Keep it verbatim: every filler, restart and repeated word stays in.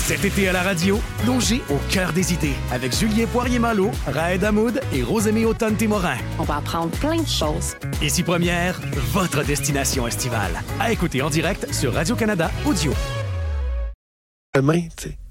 Cet été à la radio, plongez au cœur des idées avec Julien Poirier-Malo, Raed Hamoud et Rosémie Automne-Témorin. On va apprendre plein de choses. Ici Première, votre destination estivale. À écouter en direct sur Radio-Canada Audio. Demain, tu sais.